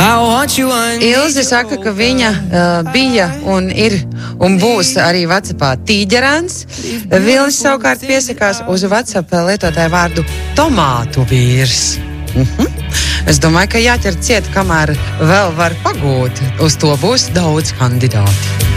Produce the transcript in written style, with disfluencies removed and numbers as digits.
Ilze saka, ka viņa bija un ir un būs arī WhatsAppā tīģerēns. Vilnis savukārt piesakās uz WhatsApp lietotāju vārdu tomātu vīrs. Es domāju, ka jāķer ciet, kamēr vēl var pagūt. Uz to būs daudz kandidāti.